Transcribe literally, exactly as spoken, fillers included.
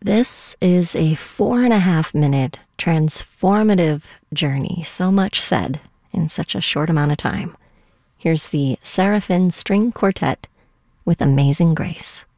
This is a four and a half minute transformative journey. So much said in such a short amount of time. Here's the Seraphim String Quartet with Amazing Grace.